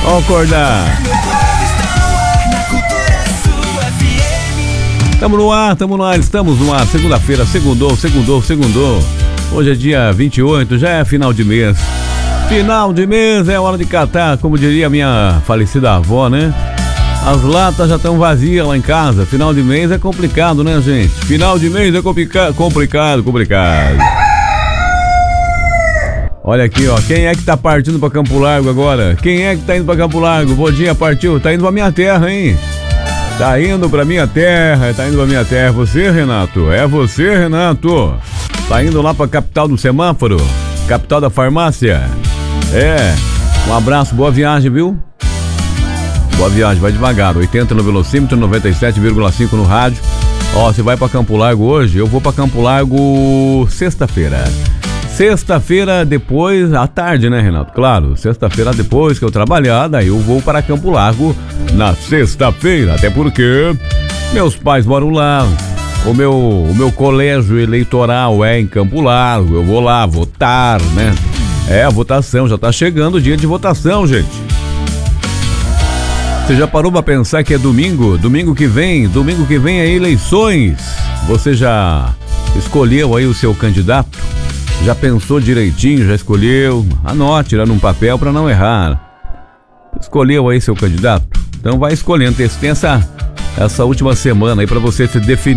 Vamos acordar. Estamos no ar, estamos no ar. Segunda-feira, segundou. Hoje é dia 28, já é final de mês. Final de mês é hora de catar, como diria minha falecida avó, né? As latas já estão vazias lá em casa. Final de mês é complicado, né, gente? Final de mês é complicado. Olha aqui, ó. Quem é que tá partindo pra Campo Largo agora? Quem é que tá indo pra Campo Largo? Vodinha partiu. Tá indo pra minha terra, hein? Tá indo pra minha terra. Você, Renato? É você, Renato? Tá indo lá pra capital do semáforo? Capital da farmácia? É. Um abraço, boa viagem, viu? Boa viagem, vai devagar. 80 no velocímetro, 97,5 no rádio. Ó, você vai pra Campo Largo hoje? Eu vou pra Campo Largo sexta-feira. Sexta-feira depois, à tarde, né, Renato? Claro, sexta-feira depois que eu trabalhar, daí eu vou para Campo Largo na sexta-feira. Até porque meus pais moram lá. O meu colégio eleitoral é em Campo Largo. Eu vou lá votar, né? É, a votação, já tá chegando o dia de votação, gente. Você já parou pra pensar que é domingo? Domingo que vem é eleições. Você já escolheu aí o seu candidato? Já pensou direitinho, já escolheu? Anote lá num papel pra não errar. Escolheu aí seu candidato? Então vai escolhendo. Tem essa última semana aí pra você se definir.